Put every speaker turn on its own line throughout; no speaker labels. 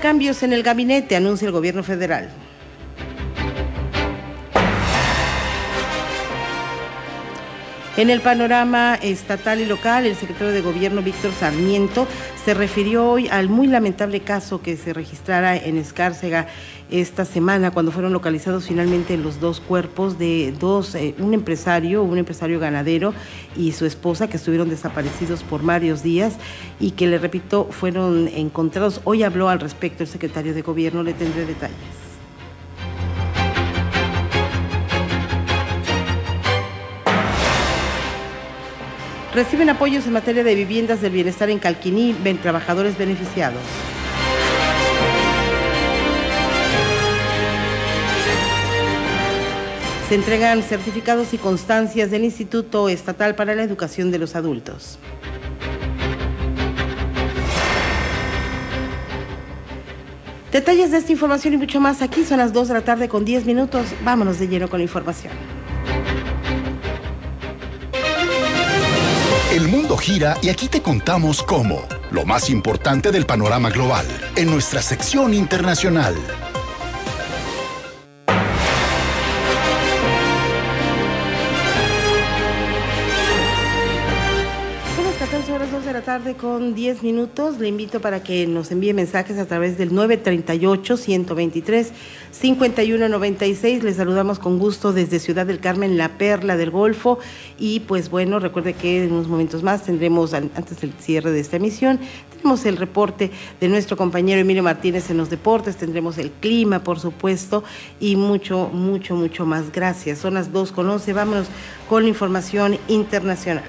cambios en el gabinete, anuncia el gobierno federal. En el panorama estatal y local, el secretario de Gobierno, Víctor Sarmiento, se refirió hoy al muy lamentable caso que se registrara en Escárcega esta semana, cuando fueron localizados finalmente los dos cuerpos de un empresario ganadero y su esposa, que estuvieron desaparecidos por varios días y que, le repito, fueron encontrados. Hoy habló al respecto el secretario de Gobierno, le tendré detalles. Reciben apoyos en materia de viviendas del bienestar en Calquiní, trabajadores beneficiados. Se entregan certificados y constancias del Instituto Estatal para la Educación de los Adultos. Detalles de esta información y mucho más aquí. Son las 2 de la tarde con 10 minutos. Vámonos de lleno con la información.
El mundo gira y aquí te contamos cómo. Lo más importante del panorama global en nuestra sección internacional.
Son las 14 horas, 2 de la tarde con 10 minutos. Le invito para que nos envíe mensajes a través del 938-123-5196. Les saludamos con gusto desde Ciudad del Carmen, la perla del Golfo. Y pues bueno, recuerde que en unos momentos más tendremos, antes del cierre de esta emisión, tenemos el reporte de nuestro compañero Emilio Martínez en los deportes, tendremos el clima, por supuesto, y mucho más. Gracias. Son las 2:11. Vámonos con la información internacional.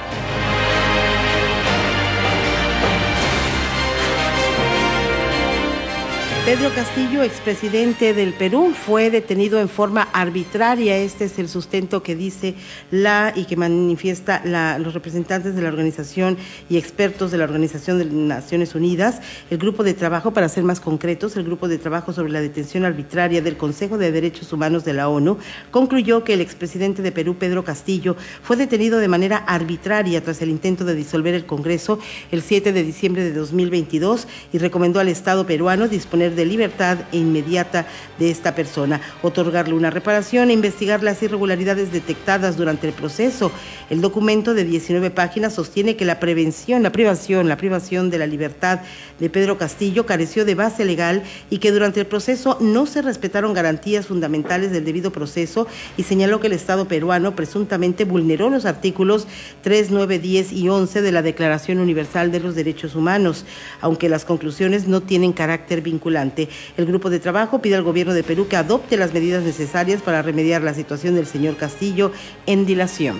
Pedro Castillo, expresidente del Perú, fue detenido en forma arbitraria. Este es el sustento que dice y que manifiesta los representantes de la organización y expertos de la Organización de Naciones Unidas. El grupo de trabajo, para ser más concretos, el grupo de trabajo sobre la detención arbitraria del Consejo de Derechos Humanos de la ONU, concluyó que el expresidente de Perú, Pedro Castillo, fue detenido de manera arbitraria tras el intento de disolver el Congreso el 7 de diciembre de 2022 y recomendó al Estado peruano disponer de libertad inmediata de esta persona, otorgarle una reparación e investigar las irregularidades detectadas durante el proceso. El documento de 19 páginas sostiene que la privación de la libertad de Pedro Castillo careció de base legal y que durante el proceso no se respetaron garantías fundamentales del debido proceso, y señaló que el Estado peruano presuntamente vulneró los artículos 3, 9, 10 y 11 de la Declaración Universal de los Derechos Humanos, aunque las conclusiones no tienen carácter vinculante. El grupo de trabajo pide al gobierno de Perú que adopte las medidas necesarias para remediar la situación del señor Castillo en dilación.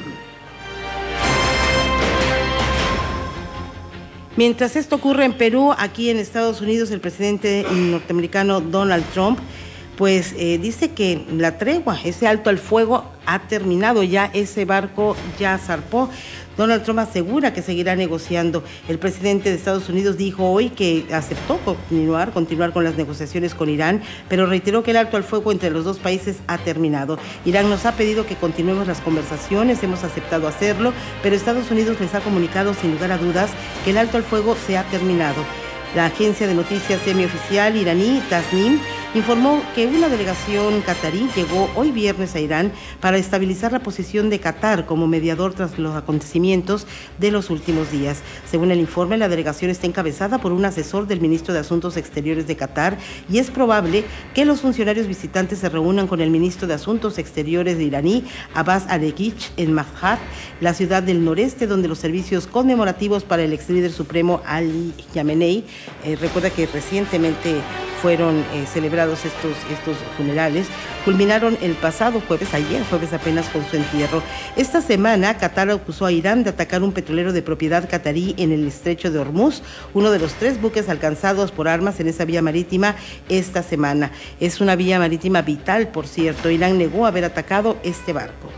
Mientras esto ocurre en Perú, aquí en Estados Unidos, el presidente norteamericano Donald Trump pues dice que la tregua, ese alto al fuego ha terminado, ya ese barco ya zarpó. Donald Trump asegura que seguirá negociando. El presidente de Estados Unidos dijo hoy que aceptó continuar con las negociaciones con Irán, pero reiteró que el alto al fuego entre los dos países ha terminado. Irán nos ha pedido que continuemos las conversaciones, hemos aceptado hacerlo, pero Estados Unidos les ha comunicado sin lugar a dudas que el alto al fuego se ha terminado. La agencia de noticias semioficial iraní, Tasnim, informó que una delegación catarí llegó hoy viernes a Irán para estabilizar la posición de Qatar como mediador tras los acontecimientos de los últimos días. Según el informe, la delegación está encabezada por un asesor del ministro de Asuntos Exteriores de Qatar y es probable que los funcionarios visitantes se reúnan con el ministro de Asuntos Exteriores de iraní, Abbas Araghchi, en Mashhad, la ciudad del noreste, donde los servicios conmemorativos para el ex líder supremo Ali Khamenei, recuerda que recientemente fueron celebrados estos funerales, culminaron el pasado ayer jueves apenas, con su entierro. Esta semana, Qatar acusó a Irán de atacar un petrolero de propiedad catarí en el estrecho de Hormuz, uno de los 3 buques alcanzados por armas en esa vía marítima esta semana. Es una vía marítima vital, por cierto. Irán negó haber atacado este barco.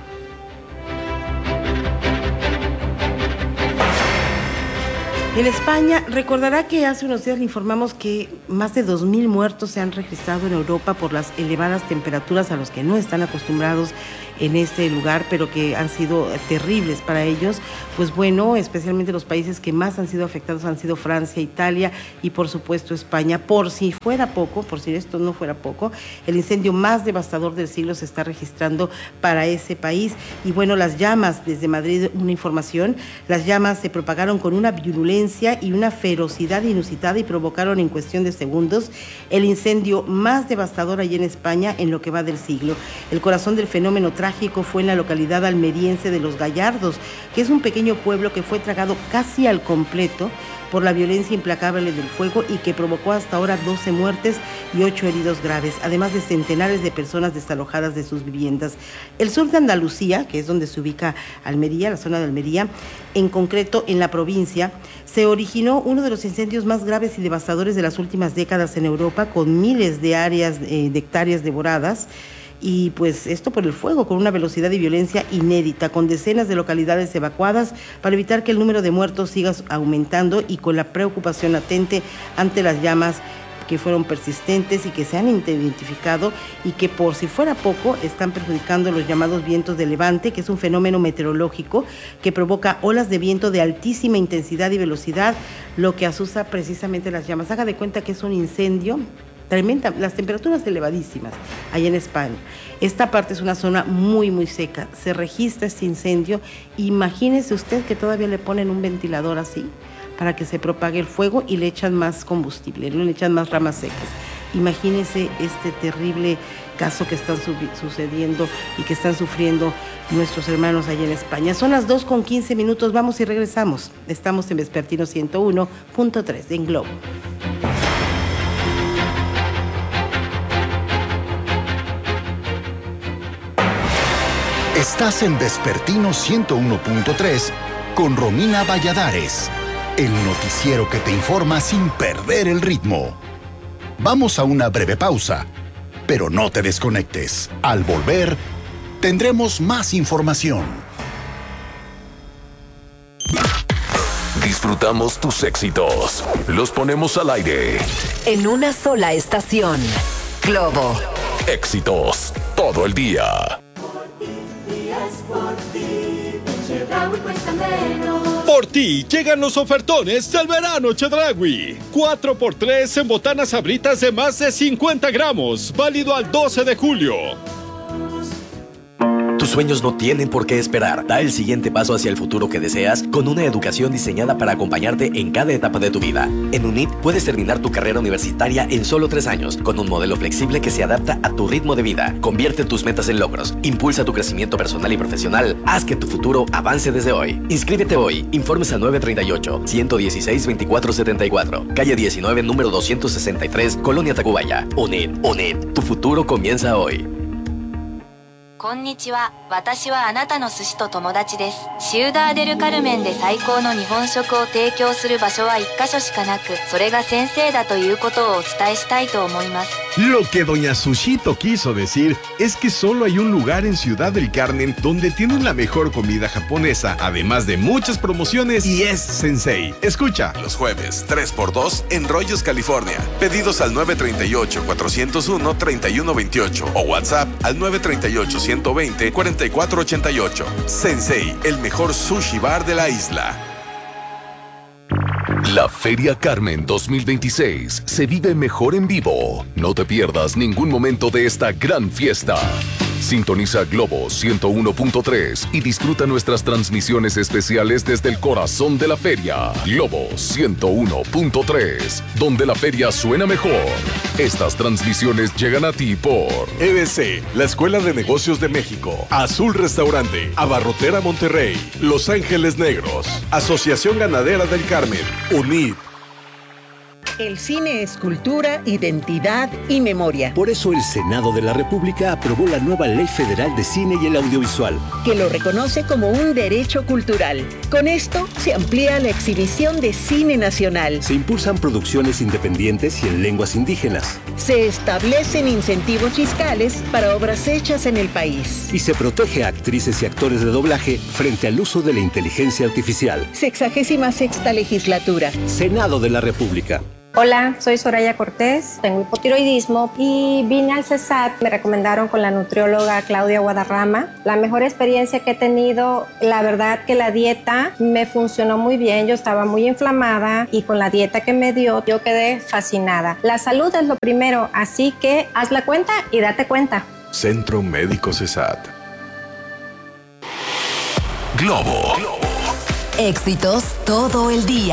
En España, recordará que hace unos días le informamos que más de 2.000 muertos se han registrado en Europa por las elevadas temperaturas a los que no están acostumbrados en este lugar, pero que han sido terribles para ellos. Pues bueno, especialmente los países que más han sido afectados han sido Francia, Italia y por supuesto España. Por si esto no fuera poco, el incendio más devastador del siglo se está registrando para ese país. Y bueno, las llamas, desde Madrid, una información, las llamas se propagaron con una virulencia y una ferocidad inusitada y provocaron en cuestión de segundos el incendio más devastador allí en España en lo que va del siglo. El corazón del fenómeno trágico fue en la localidad almeriense de Los Gallardos, que es un pequeño pueblo que fue tragado casi al completo por la violencia implacable del fuego y que provocó hasta ahora 12 muertes y 8 heridos graves, además de centenares de personas desalojadas de sus viviendas. El sur de Andalucía, que es donde se ubica Almería, la zona de Almería, en concreto en la provincia, se originó uno de los incendios más graves y devastadores de las últimas décadas en Europa, con miles de hectáreas devoradas. Y pues esto por el fuego, con una velocidad y violencia inédita, con decenas de localidades evacuadas para evitar que el número de muertos siga aumentando y con la preocupación latente ante las llamas que fueron persistentes y que se han identificado y que por si fuera poco están perjudicando los llamados vientos de levante, que es un fenómeno meteorológico que provoca olas de viento de altísima intensidad y velocidad, lo que asusta precisamente las llamas. Haga de cuenta que es un incendio tremenda, las temperaturas elevadísimas allá en España. Esta parte es una zona muy, muy seca. Se registra este incendio. Imagínese usted que todavía le ponen un ventilador así para que se propague el fuego y le echan más combustible, no le echan más ramas secas. Imagínese este terrible caso que están sucediendo y que están sufriendo nuestros hermanos allá en España. Son las 2:15, vamos y regresamos. Estamos en Vespertino 101.3 en Globo.
Estás en Vespertino 101.3 con Romina Valladares, el noticiero que te informa sin perder el ritmo. Vamos a una breve pausa, pero no te desconectes. Al volver, tendremos más información.
Disfrutamos tus éxitos. Los ponemos al aire.
En una sola estación. Globo.
Éxitos todo el día.
Por ti llegan los ofertones del verano Chedraui. 4x3 en botanas sabritas de más de 50 gramos. Válido al 12 de julio.
Tus sueños no tienen por qué esperar. Da el siguiente paso hacia el futuro que deseas con una educación diseñada para acompañarte en cada etapa de tu vida. En UNIT puedes terminar tu carrera universitaria en solo 3 años, con un modelo flexible que se adapta a tu ritmo de vida. Convierte tus metas en logros. Impulsa tu crecimiento personal y profesional. Haz que tu futuro avance desde hoy. Inscríbete hoy. Informes al 938-116-2474. Calle 19, número 263, Colonia Tacubaya. UNIT. UNIT. Tu futuro comienza hoy.
こんにちは。私はあなたの寿司と友達です。シウダーデルカルメンで最高の日本食を提供する場所は1カ所しかなく、それが先生だということをお伝えしたいと思います。
Lo que doña Sushito quiso decir es que solo hay un lugar en Ciudad del Carmen donde tienen la mejor comida japonesa, además de muchas promociones, y es Sensei. Escucha.
Los jueves, 3x2 en Rollos, California. Pedidos al 938-401-3128 o WhatsApp al 938-120-4488. Sensei, el mejor sushi bar de la isla.
La Feria Carmen 2026 se vive mejor en vivo. No te pierdas ningún momento de esta gran fiesta. Sintoniza Globo 101.3 y disfruta nuestras transmisiones especiales desde el corazón de la feria. Globo 101.3, donde la feria suena mejor. Estas transmisiones llegan a ti por
EBC, la Escuela de Negocios de México, Azul Restaurante, Abarrotera Monterrey, Los Ángeles Negros, Asociación Ganadera del Carmen, UNIT.
El cine es cultura, identidad y memoria.
Por eso el Senado de la República aprobó la nueva Ley Federal de Cine y el Audiovisual,
que lo reconoce como un derecho cultural. Con esto se amplía la exhibición de cine nacional.
Se impulsan producciones independientes y en lenguas indígenas.
Se establecen incentivos fiscales para obras hechas en el país.
Y se protege a actrices y actores de doblaje frente al uso de la inteligencia artificial.
66ª legislatura.
Senado de la República.
Hola, soy Soraya Cortés, tengo hipotiroidismo y vine al CESAT. Me recomendaron con la nutrióloga Claudia Guadarrama. La mejor experiencia que he tenido, la verdad que la dieta me funcionó muy bien. Yo estaba muy inflamada y con la dieta que me dio, yo quedé fascinada. La salud es lo primero, así que haz la cuenta y date cuenta.
Centro Médico CESAT.
Globo.
Éxitos todo el día.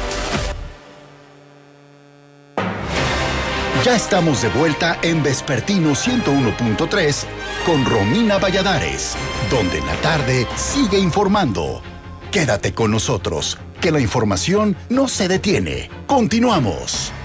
Ya estamos de vuelta en Vespertino 101.3 con Romina Valladares, donde la tarde sigue informando. Quédate con nosotros, que la información no se detiene. Continuamos.